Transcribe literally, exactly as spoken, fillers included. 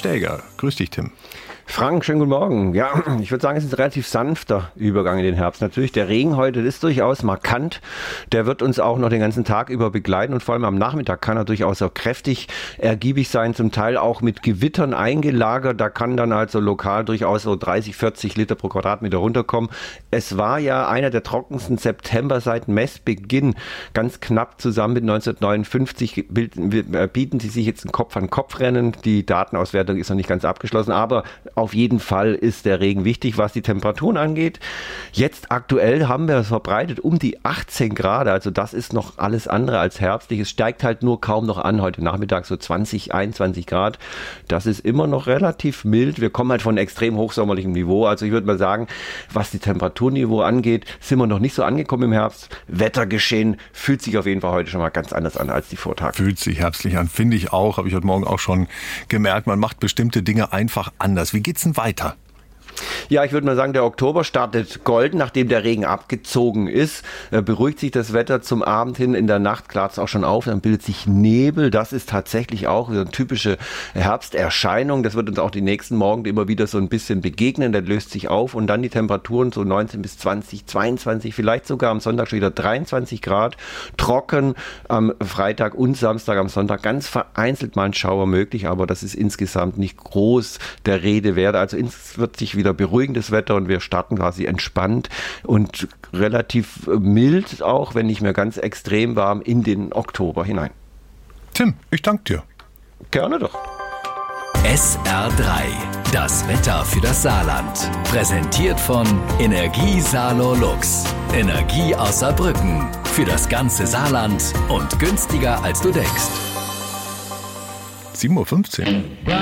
Stäger. Grüß dich, Tim. Frank, schönen guten Morgen. Ja, ich würde sagen, es ist ein relativ sanfter Übergang in den Herbst. Natürlich, der Regen heute ist durchaus markant. Der wird uns auch noch den ganzen Tag über begleiten und vor allem am Nachmittag kann er durchaus auch kräftig ergiebig sein, zum Teil auch mit Gewittern eingelagert. Da kann dann also lokal durchaus so dreißig, vierzig Liter pro Quadratmeter runterkommen. Es war ja einer der trockensten September seit Messbeginn. Ganz knapp zusammen mit neunzehnhundertneunundfünfzig bieten sie sich jetzt ein Kopf-an-Kopf-Rennen. Die Datenauswertung ist noch nicht ganz abgeschlossen, aber auf jeden Fall ist der Regen wichtig, was die Temperaturen angeht. Jetzt aktuell haben wir es verbreitet um die achtzehn Grad, also das ist noch alles andere als herbstlich. Es steigt halt nur kaum noch an, heute Nachmittag so zwanzig, einundzwanzig Grad. Das ist immer noch relativ mild. Wir kommen halt von extrem hochsommerlichem Niveau. Also ich würde mal sagen, was die Temperaturniveau angeht, sind wir noch nicht so angekommen im Herbst. Wettergeschehen fühlt sich auf jeden Fall heute schon mal ganz anders an als die Vortage. Fühlt sich herbstlich an, finde ich auch. Habe ich heute Morgen auch schon gemerkt. Man macht bestimmte Dinge einfach anders. Wie geht's denn weiter? Ja, ich würde mal sagen, der Oktober startet golden, nachdem der Regen abgezogen ist. Beruhigt sich das Wetter zum Abend hin, in der Nacht klart es auch schon auf, dann bildet sich Nebel. Das ist tatsächlich auch eine typische Herbsterscheinung. Das wird uns auch die nächsten Morgen immer wieder so ein bisschen begegnen. Der löst sich auf und dann die Temperaturen so neunzehn bis zwanzig, zweiundzwanzig, vielleicht sogar am Sonntag schon wieder dreiundzwanzig Grad. Trocken am Freitag und Samstag, am Sonntag ganz vereinzelt mal ein Schauer möglich, aber das ist insgesamt nicht groß der Rede wert. Also es wird sich wieder beruhigendes Wetter und wir starten quasi entspannt und relativ mild, auch wenn nicht mehr ganz extrem warm, in den Oktober hinein. Tim, ich danke dir. Gerne doch. S R drei, das Wetter für das Saarland. Präsentiert von Energie Saarlo Lux. Energie aus Saarbrücken. Für das ganze Saarland und günstiger als du denkst. sieben Uhr fünfzehn.